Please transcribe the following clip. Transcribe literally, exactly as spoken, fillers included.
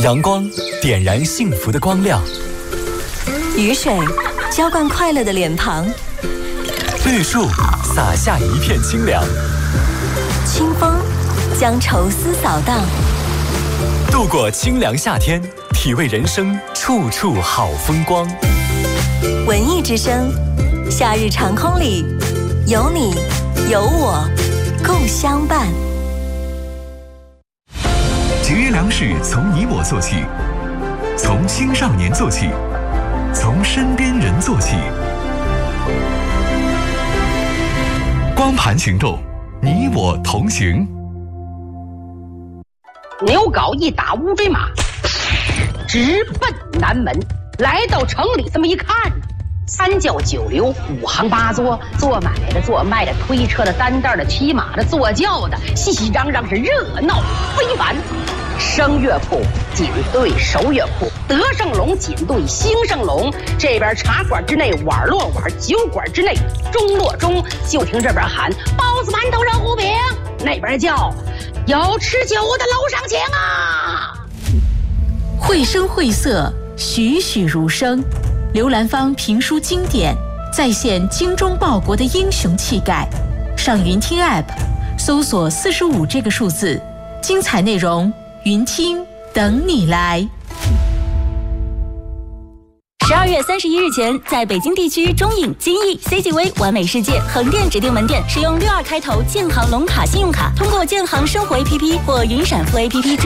阳光点燃幸福的光亮， 雨水浇灌快乐的脸庞， 绿树洒下一片清凉， 清风将愁思扫荡。 度过清凉夏天，体味人生处处好风光。 文艺之声，夏日长空里，有你有我共相伴。 节约粮食从你我做起，从青少年做起，从身边人做起。光盘行动，你我同行。 牛皋一打乌骓马，直奔南门。来到城里，这么一看，三教九流，五行八作，做买的、做卖的，推车的、担担的、骑马的、坐轿的，熙熙攘攘，是热闹非凡。声乐铺紧对手乐铺，德胜龙紧对兴盛龙。这边茶馆之内碗落碗，酒馆之内盅落盅。就听这边喊包子、馒头、热糊饼，那边叫有吃酒的楼上请啊！ 绘声绘色，栩栩如生。刘兰芳评书经典，再现精忠报国的英雄气概。上云听 App 搜索四十五这个数字，精彩内容云听等你来。 十二月三十一日前，在北京地区中影、金逸、C G V、完美世界、横店指定门店使用六二开头建行龙卡信用卡，通过建行生活 A P P 或云闪付 A P P。